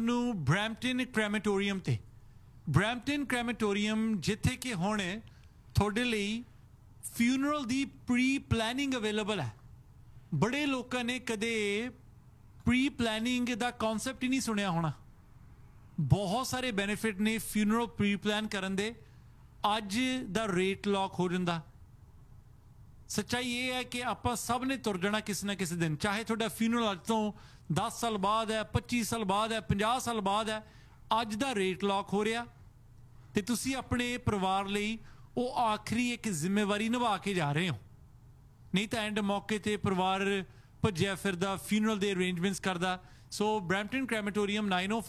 ਨੂੰ ਬਰੈਂਪਟਨ ਕ੍ਰੈਮੇਟੋਰੀਅਮ ਤੇ ਬਰੈਂਪਟਨ ਕ੍ਰੈਮੇਟੋਰੀਅਮ ਜਿੱਥੇ ਕਿ ਹੁਣ ਤੁਹਾਡੇ ਲਈ ਫਿਊਨਰਲ ਦੀ ਪ੍ਰੀ ਪਲੈਨਿੰਗ ਅਵੇਲੇਬਲ ਹੈ। ਬੜੇ ਲੋਕਾਂ ਨੇ ਕਦੇ ਪ੍ਰੀ ਪਲੈਨਿੰਗ ਦਾ ਕਨਸੈਪਟ ਹੀ ਨਹੀਂ ਸੁਣਿਆ ਹੋਣਾ। ਬਹੁਤ ਸਾਰੇ ਬੈਨੀਫਿਟ ਨੇ ਫਿਊਨਰਲ ਪ੍ਰੀ ਪਲਾਨ ਕਰਨ ਦੇ। ਅੱਜ ਦਾ ਰੇਟ ਲੌਕ ਹੋ ਜਾਂਦਾ। ਸੱਚਾਈ ਇਹ ਹੈ ਕਿ ਆਪਾਂ ਸਭ ਨੇ ਤੁਰ ਜਾਣਾ ਕਿਸੇ ਨਾ ਕਿਸੇ ਦਿਨ, ਚਾਹੇ ਤੁਹਾਡਾ ਫਿਊਨਰਲ ਅੱਜ ਤੋਂ 10 ਸਾਲ ਬਾਅਦ ਹੈ, 25 ਸਾਲ ਬਾਅਦ ਹੈ, 50 ਸਾਲ ਬਾਅਦ ਹੈ। ਅੱਜ ਦਾ ਰੇਟ ਲੌਕ ਹੋ ਰਿਹਾ ਤੇ ਤੁਸੀਂ ਆਪਣੇ ਪਰਿਵਾਰ ਲਈ ਉਹ ਆਖਰੀ ਇੱਕ ਜ਼ਿੰਮੇਵਾਰੀ ਨਿਭਾ ਕੇ ਜਾ ਰਹੇ ਹੋ। ਨਹੀਂ ਤਾਂ ਐਂਡ ਮੌਕੇ ਤੇ ਪਰਿਵਾਰ ਭੱਜਿਆ ਫਿਰਦਾ ਫਿਊਨਰਲ ਦੇ ਅਰੇਂਜਮੈਂਟਸ ਕਰਦਾ। ਸੋ ਬਰੈਂਪਟਨ ਕ੍ਰੈਮੇਟੋਰੀਅਮ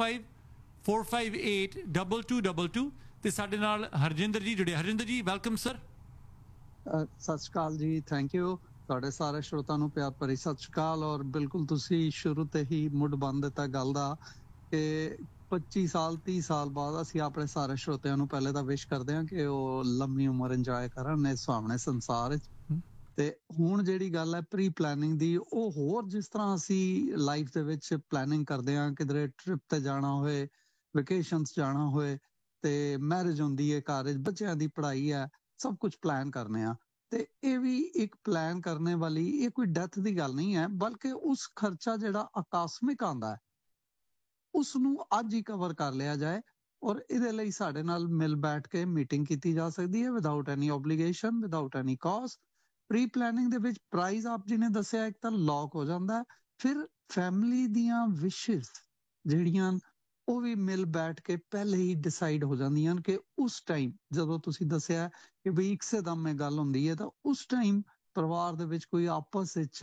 9054582222 ਤੇ ਸਾਡੇ ਨਾਲ ਹਰਜਿੰਦਰ ਜੀ ਜੁੜੇ। ਹਰਜਿੰਦਰ ਜੀ ਵੈਲਕਮ ਸਰ। ਸਤਿ ਸ਼੍ਰੀ ਅਕਾਲ ਜੀ, ਥੈਂਕ ਯੂ। ਤੁਹਾਡੇ ਸਾਰੇ ਸਰੋਤਾਂ ਨੂੰ ਪਿਆਰ ਭਰੀ ਸਤਿ ਸ਼੍ਰੀ ਅਕਾਲ। ਔਰ ਬਿਲਕੁਲ ਤੁਸੀਂ ਸ਼ੁਰੂ ਤੇ ਹੀ ਮੁੱਢ ਬੰਨ ਦਿੱਤਾ ਗੱਲ ਦਾ ਕਿ 25 ਸਾਲ 30 ਸਾਲ ਬਾਅਦ ਅਸੀਂ ਆਪਣੇ ਸਾਰੇ ਸਰੋਤਿਆਂ ਨੂੰ ਪਹਿਲੇ ਤਾਂ ਵਿਸ਼ ਕਰਦੇ ਹਾਂ ਕਿ ਉਹ ਲੰਮੀ ਉਮਰ ਇੰਜੋਏ ਕਰਨ ਇਸ ਸੁਹਾਵਣੇ ਸੰਸਾਰ ਵਿੱਚ। ਤੇ ਹੁਣ ਜਿਹੜੀ ਗੱਲ ਹੈ ਪ੍ਰੀ ਪਲੈਨਿੰਗ ਦੀ, ਉਹ ਹੋਰ ਜਿਸ ਤਰ੍ਹਾਂ ਅਸੀਂ ਲਾਈਫ ਦੇ ਵਿੱਚ ਪਲੈਨਿੰਗ ਕਰਦੇ ਹਾਂ, ਕਿਧਰੇ ਟ੍ਰਿਪ ਤੇ ਜਾਣਾ ਹੋਏ, ਵੈਕੇਸ਼ਨਸ ਜਾਣਾ ਹੋਏ, ਤੇ ਮੈਰਿਜ ਹੁੰਦੀ ਹੈ, ਘਰ ਬੱਚਿਆਂ ਦੀ ਪੜ੍ਹਾਈ ਹੈ, ਸਭ ਕੁਝ ਪਲਾਨ ਕਰਨੇ ਆ। ਤੇ ਇਹ ਵੀ ਇੱਕ ਪਲਾਨ ਕਰਨੇ ਵਾਲੀ, ਇਹ ਕੋਈ ਡੈਥ ਦੀ ਗੱਲ ਨਹੀਂ ਹੈ, ਬਲਕਿ ਉਸ ਖਰਚਾ ਜਿਹੜਾ ਆਕਸਮਿਕ ਆਉਂਦਾ ਹੈ ਉਸ ਨੂੰ ਅੱਜ ਹੀ ਕਵਰ ਕਰ ਲਿਆ ਜਾਏ। ਔਰ ਇਹਦੇ ਲਈ ਸਾਡੇ ਨਾਲ ਮਿਲ ਬੈਠ ਕੇ ਮੀਟਿੰਗ ਕੀਤੀ ਜਾ ਸਕਦੀ ਹੈ without any ਓਬਲੀਗੇਸ਼ਨ, without any caste. Pre planning ਦੇ ਵਿੱਚ ਪ੍ਰਾਈਸ ਆਪ ਜੀ ਨੇ ਦੱਸਿਆ ਇੱਕ ਤਾਂ ਲੌਕ ਹੋ ਜਾਂਦਾ ਹੈ, ਫਿਰ ਫੈਮਿਲੀ ਦੀਆਂ ਵਿਸ਼ੇਸ ਜਿਹੜੀਆਂ ਉਹ ਵੀ ਮਿਲ ਬੈਠ ਕੇ ਪਹਿਲੇ ਹੀ ਡਿਸਾਈਡ ਹੋ ਜਾਂਦੀਆਂ ਕਿ ਉਸ ਟਾਈਮ ਜਦੋਂ ਤੁਸੀਂ ਦੱਸਿਆ ਕਿ ਬਈ ਇੱਕਦਮ ਇਹ ਗੱਲ ਹੁੰਦੀ ਹੈ ਤਾਂ ਉਸ ਟਾਈਮ ਪਰਿਵਾਰ ਦੇ ਵਿੱਚ ਕੋਈ ਆਪਸ ਵਿੱਚ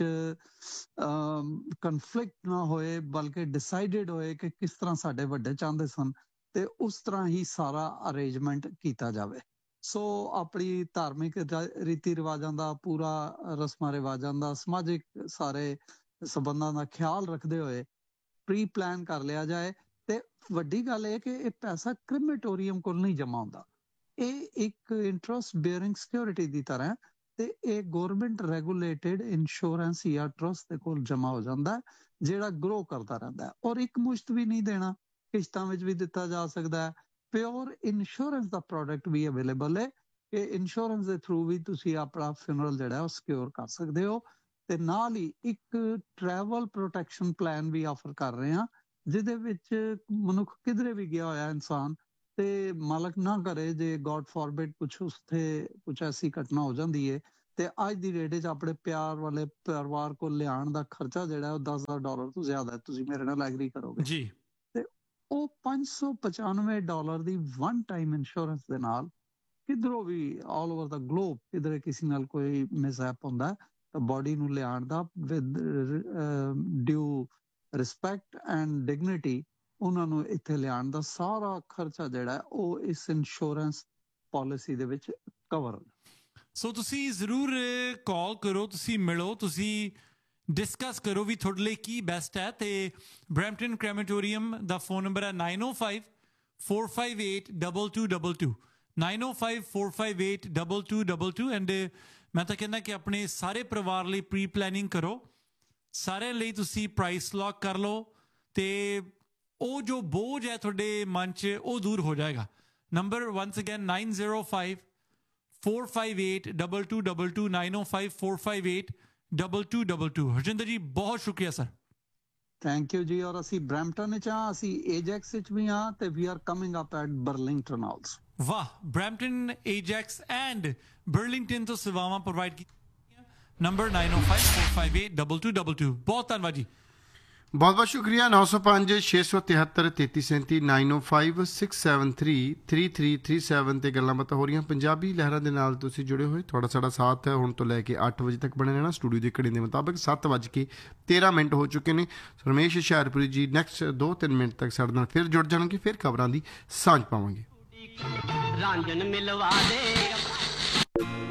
ਕਨਫਲਿਕਟ ਨਾ ਹੋਏ, ਬਲਕਿ ਡਿਸਾਈਡਡ ਹੋਏ ਕਿ ਕਿਸ ਤਰ੍ਹਾਂ ਸਾਡੇ ਵੱਡੇ ਚਾਹੁੰਦੇ ਸਨ ਤੇ ਉਸ ਤਰ੍ਹਾਂ ਹੀ ਸਾਰਾ ਅਰੇਂਜਮੈਂਟ ਕੀਤਾ ਜਾਵੇ। ਸੋ ਆਪਣੀ ਧਾਰਮਿਕ ਰੀਤੀ ਰਿਵਾਜਾਂ ਦਾ, ਪੂਰਾ ਰਸਮਾਂ ਰਿਵਾਜਾਂ ਦਾ, ਸਮਾਜਿਕ ਸਾਰੇ ਸੰਬੰਧਾਂ ਦਾ ਖਿਆਲ ਰੱਖਦੇ ਹੋਏ ਪ੍ਰੀ ਪਲਾਨ ਕਰ ਲਿਆ ਜਾਏ। ਤੇ ਵੱਡੀ ਗੱਲ ਇਹ ਕਿ ਇਹ ਪੈਸਾ ਕ੍ਰੈਮੇਟੋਰੀਅਮ ਕੋਲ ਨਹੀਂ ਜਮਾ ਹੁੰਦਾ, ਇਹ ਇੱਕ ਇੰਟਰਸਟ ਬੇਅਰਿੰਗ ਸਿਕਿਉਰਿਟੀ ਦੀ ਤਰ੍ਹਾਂ ਤੇ ਇਹ ਗਵਰਨਮੈਂਟ ਰੈਗੂਲੇਟਡ ਇੰਸ਼ੋਰੈਂਸ ਜਾਂ ਟਰਸਟ ਦੇ ਕੋਲ ਜਮਾ ਹੋ ਜਾਂਦਾ, ਜਿਹੜਾ ਗਰੋ ਕਰਦਾ ਰਹਿੰਦਾ। ਔਰ ਇੱਕ ਮੁਸ਼ਤ ਵੀ ਨਹੀਂ ਦੇਣਾ, ਕਿਸ਼ਤਾਂ ਵਿੱਚ ਵੀ ਦਿੱਤਾ ਜਾ ਸਕਦਾ ਹੈ। ਪਿਓਰ ਇੰਸ਼ੋਰੈਂਸ ਦਾ ਪ੍ਰੋਡਕਟ ਵੀ ਅਵੇਲੇਬਲ ਹੈ ਕਿ ਇੰਸ਼ੋਰੈਂਸ ਦੇ ਥਰੂ ਵੀ ਤੁਸੀਂ ਆਪਣਾ ਫਿਊਨਰਲ ਜਿਹੜਾ ਉਹ ਸਿਕਿਉਰ ਕਰ ਸਕਦੇ ਹੋ। ਤੇ ਨਾਲ ਹੀ ਇੱਕ ਟਰੈਵਲ ਪ੍ਰੋਟੈਕਸ਼ਨ ਪਲਾਨ ਵੀ ਆਫਰ ਕਰ ਰਹੇ ਹਾਂ, ਜਿਹਦੇ ਵਿੱਚ ਮਨੁੱਖ ਕਿਧਰੇ ਵੀ ਗਿਆ ਹੋਇਆ ਇਨਸਾਨ ਤੇ ਮਾਲਕ ਨਾ ਕਰੇ ਜੇ ਗੋਡ ਫੋਰਬਿਡ ਕੁਛ ਉੱਥੇ ਕੁਛ ਐਸੀ ਘਟਨਾ ਹੋ ਜਾਂਦੀ ਹੈ ਤੇ ਅੱਜ ਦੀ ਡੇਟ 'ਚ ਆਪਣੇ ਪਿਆਰ ਵਾਲੇ ਪਰਿਵਾਰ ਕੋਲ ਲਿਆਉਣ ਦਾ ਖਰਚਾ ਜਿਹੜਾ ਉਹ $10,000 ਤੋਂ ਜ਼ਿਆਦਾ ਹੈ। ਤੁਸੀਂ ਮੇਰੇ ਨਾਲ ਐਗਰੀ ਕਰੋਗੇ ਜੀ। ਤੇ ਉਹ $595 ਦੀ ਵਨ ਟਾਈਮ ਇੰਸ਼ੋਰੈਂਸ ਦੇ ਨਾਲ ਕਿਧਰੋਂ ਵੀ ਆਲ ਓਵਰ ਦਾ ਗਲੋਬ ਕਿਧਰੇ ਕਿਸੇ ਨਾਲ ਕੋਈ ਮਿਸਹੈਪ ਹੁੰਦਾ ਤਾਂ ਬਾਡੀ ਨੂੰ ਲਿਆਉਣ ਦਾ with due respect and dignity ਉਹਨਾਂ ਨੂੰ ਇੱਥੇ ਲਿਆਉਣ ਦਾ ਸਾਰਾ ਖਰਚਾ ਜਿਹੜਾ ਉਹ ਇਸ ਇੰਸ਼ੋਰੈਂਸ ਪਾਲਿਸੀ ਦੇ ਵਿੱਚ ਕਵਰ। ਸੋ ਤੁਸੀਂ ਜ਼ਰੂਰ ਕਾਲ ਕਰੋ, ਤੁਸੀਂ ਮਿਲੋ, ਤੁਸੀਂ ਡਿਸਕਸ ਕਰੋ ਵੀ ਤੁਹਾਡੇ ਲਈ ਕੀ ਬੈਸਟ ਹੈ। ਤੇ ਬਰੈਂਪਟਨ ਕ੍ਰੈਮੇਟੋਰੀਅਮ ਦਾ ਫੋਨ ਨੰਬਰ ਹੈ 9054582222 9054582222 ਐਂਡ ਮੈਂ ਤਾਂ ਕਹਿੰਦਾ ਕਿ ਆਪਣੇ ਸਾਰੇ ਪਰਿਵਾਰ ਲਈ ਪ੍ਰੀ ਪਲੈਨਿੰਗ ਕਰੋ, ਸਾਰਿਆਂ ਲਈ ਤੁਸੀਂ ਪ੍ਰਾਈਸ ਲੌਕ ਕਰ ਲਓ ਤੇ ਉਹ ਜੋ ਬੋਝ ਹੈ ਤੁਹਾਡੇ ਮਨ 'ਚ ਉਹ ਦੂਰ ਹੋ ਜਾਏਗਾ। Number ones again 9054582222 9054582222। ਹਰਜਿੰਦਰ ਜੀ ਬਹੁਤ ਸ਼ੁਕਰੀਆ ਸਰ। ਥੈਂਕ ਯੂ ਜੀ। ਔਰ ਅਸੀਂ ਬਰੈਂਪਟਨ ਵਿੱਚ ਹਾਂ, ਅਸੀਂ ਏਜੈਕਸ ਵਿੱਚ ਵੀ ਹਾਂ ਤੇ ਵੀ are coming up at Burlington also. ਵਾਹ, ਬਰੈਂਪਟਨ, ਏਜੈਕਸ ਐਂਡ ਬਰਲਿੰਗਟਨ ਤੋਂ ਸੇਵਾਵਾਂ ਪ੍ਰੋਵਾਈਡ ਕੀਤੀਆਂ। ਨੰਬਰ 9054582222। ਬਹੁਤ ਧੰਨਵਾਦ ਜੀ। ਬਹੁਤ ਬਹੁਤ ਸ਼ੁਕਰੀਆ। 905 673 3337 9056733337 ਤੇ ਗੱਲਾਂ ਬਾਤਾਂ ਹੋ ਰਹੀਆਂ ਪੰਜਾਬੀ ਲਹਿਰਾਂ ਦੇ ਨਾਲ ਤੁਸੀਂ ਜੁੜੇ ਹੋਏ। ਤੁਹਾਡਾ ਸਾਡਾ ਸਾਥ ਹੈ ਹੁਣ ਤੋਂ ਲੈ ਕੇ 8 ਵਜੇ ਤੱਕ ਬਣੇ ਰਹਿਣਾ। ਸਟੂਡੀਓ ਦੀ ਘੜੀ ਦੇ ਮੁਤਾਬਕ 7:13 ਹੋ ਚੁੱਕੇ ਨੇ। ਰਮੇਸ਼ ਹੁਸ਼ਿਆਰਪੁਰੀ ਜੀ ਨੈਕਸਟ 2-3 ਮਿੰਟ ਤੱਕ ਸਾਡੇ ਨਾਲ ਫਿਰ ਜੁੜ ਜਾਣਗੇ, ਫਿਰ ਖਬਰਾਂ ਦੀ ਸਾਂਝ ਪਾਵਾਂਗੇ।